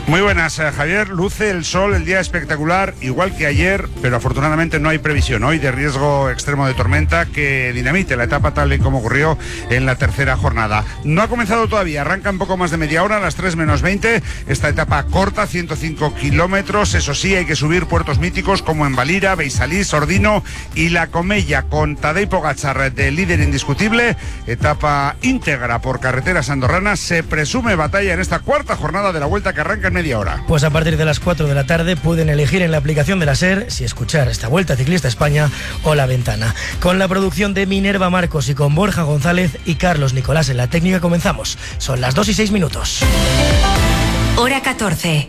Muy buenas, Javier. Luce el sol, el día espectacular, igual que ayer, pero afortunadamente no hay previsión hoy de riesgo extremo de tormenta que dinamite la etapa tal y como ocurrió en la tercera jornada. No ha comenzado todavía, arranca un poco más de media hora, a las 3 menos 20. Esta etapa corta, 105 kilómetros. Eso sí, hay que subir puertos míticos como en Valira, Beisalís, Ordino y La Comella, con Tadej Pogačar de líder indiscutible. Etapa íntegra por carreteras andorranas. Se presume batalla en esta cuarta jornada de la Vuelta, que arranca en media hora. Pues a partir de las 4 de la tarde pueden elegir en la aplicación de la SER si escuchar esta Vuelta Ciclista España o La Ventana. Con la producción de Minerva Marcos y con Borja González y Carlos Nicolás en la técnica comenzamos. Son las 2 y 6 minutos. Hora 14.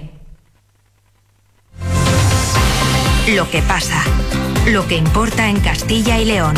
Lo que pasa. Lo que importa en Castilla y León.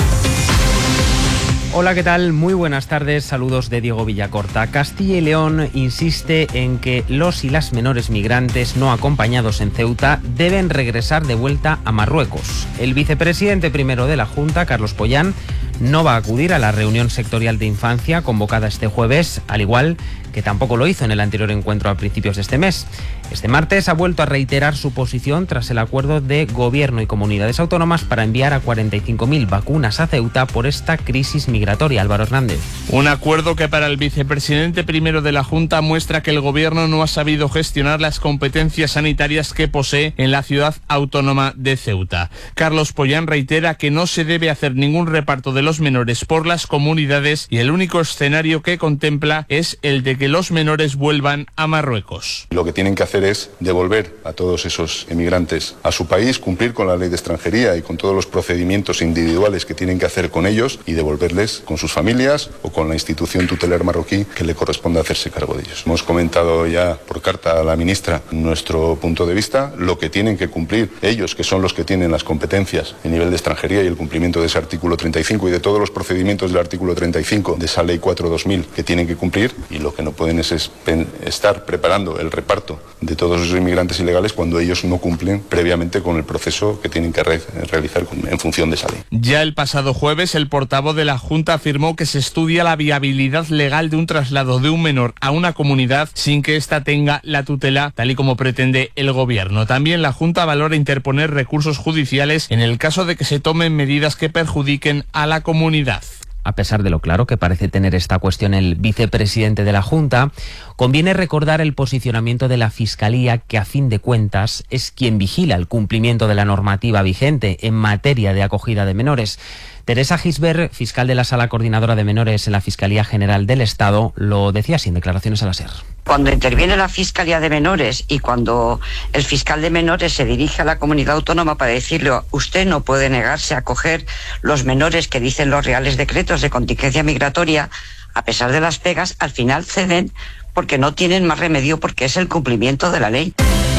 Hola, ¿qué tal? Muy buenas tardes, saludos de Diego Villacorta. Castilla y León insiste en que los y las menores migrantes no acompañados en Ceuta deben regresar de vuelta a Marruecos. El vicepresidente primero de la Junta, Carlos Pollán, no va a acudir a la reunión sectorial de infancia convocada este jueves, al igual que tampoco lo hizo en el anterior encuentro a principios de este mes. Este martes ha vuelto a reiterar su posición tras el acuerdo de Gobierno y comunidades autónomas para enviar a 45.000 vacunas a Ceuta por esta crisis migratoria. Álvaro Hernández. Un acuerdo que para el vicepresidente primero de la Junta muestra que el Gobierno no ha sabido gestionar las competencias sanitarias que posee en la ciudad autónoma de Ceuta. Carlos Pollán reitera que no se debe hacer ningún reparto de los menores por las comunidades y el único escenario que contempla es el de que los menores vuelvan a Marruecos. Lo que tienen que hacer es devolver a todos esos emigrantes a su país, cumplir con la ley de extranjería y con todos los procedimientos individuales que tienen que hacer con ellos y devolverles con sus familias o con la institución tutelar marroquí que le corresponda hacerse cargo de ellos. Hemos comentado ya por carta a la ministra nuestro punto de vista, lo que tienen que cumplir ellos, que son los que tienen las competencias a nivel de extranjería y el cumplimiento de ese artículo 35 y de todos los procedimientos del artículo 35 de esa ley 4/2000 que tienen que cumplir, y lo que no pueden es estar preparando el reparto de todos esos inmigrantes ilegales cuando ellos no cumplen previamente con el proceso que tienen que realizar en función de esa ley. Ya el pasado jueves, el portavoz de la Junta afirmó que se estudia la viabilidad legal de un traslado de un menor a una comunidad sin que ésta tenga la tutela, tal y como pretende el Gobierno. También la Junta valora interponer recursos judiciales en el caso de que se tomen medidas que perjudiquen a la comunidad. A pesar de lo claro que parece tener esta cuestión el vicepresidente de la Junta, conviene recordar el posicionamiento de la Fiscalía, que a fin de cuentas es quien vigila el cumplimiento de la normativa vigente en materia de acogida de menores. Teresa Gisbert, fiscal de la Sala Coordinadora de Menores en la Fiscalía General del Estado, lo decía sin declaraciones a la SER. Cuando interviene la Fiscalía de Menores y cuando el fiscal de menores se dirige a la comunidad autónoma para decirle usted no puede negarse a acoger los menores que dicen los reales decretos de contingencia migratoria, a pesar de las pegas, al final ceden porque no tienen más remedio, porque es el cumplimiento de la ley.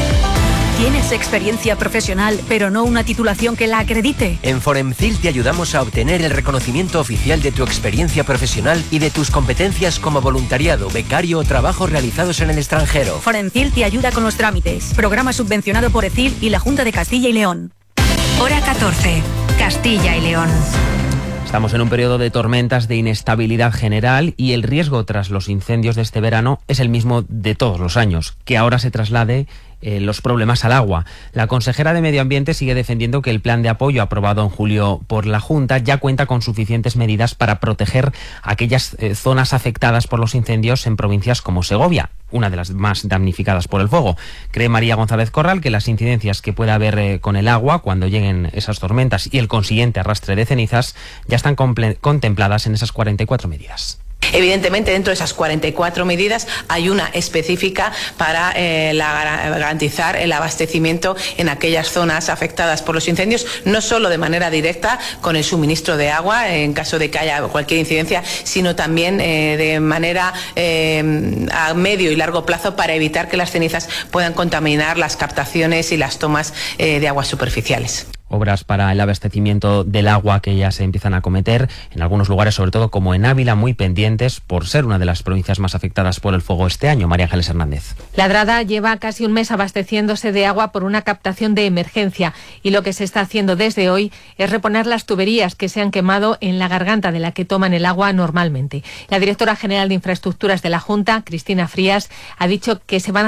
¿Tienes experiencia profesional, pero no una titulación que la acredite? En Foremcil te ayudamos a obtener el reconocimiento oficial de tu experiencia profesional y de tus competencias como voluntariado, becario o trabajos realizados en el extranjero. Foremcil te ayuda con los trámites. Programa subvencionado por ECIL y la Junta de Castilla y León. Hora 14. Castilla y León. Estamos en un periodo de tormentas, de inestabilidad general, y el riesgo tras los incendios de este verano es el mismo de todos los años, que ahora se traslade los problemas al agua. La consejera de Medio Ambiente sigue defendiendo que el plan de apoyo aprobado en julio por la Junta ya cuenta con suficientes medidas para proteger aquellas zonas afectadas por los incendios en provincias como Segovia, una de las más damnificadas por el fuego. Cree María González Corral que las incidencias que pueda haber con el agua cuando lleguen esas tormentas y el consiguiente arrastre de cenizas ya están contempladas en esas 44 medidas. Evidentemente, dentro de esas 44 medidas hay una específica para garantizar el abastecimiento en aquellas zonas afectadas por los incendios, no solo de manera directa con el suministro de agua en caso de que haya cualquier incidencia, sino también de manera a medio y largo plazo para evitar que las cenizas puedan contaminar las captaciones y las tomas de aguas superficiales. Obras para el abastecimiento del agua que ya se empiezan a acometer en algunos lugares, sobre todo como en Ávila, muy pendientes por ser una de las provincias más afectadas por el fuego este año. María Ángeles Hernández. Ladrada lleva casi un mes abasteciéndose de agua por una captación de emergencia, y lo que se está haciendo desde hoy es reponer las tuberías que se han quemado en la garganta de la que toman el agua normalmente. La directora general de Infraestructuras de la Junta, Cristina Frías, ha dicho que se van a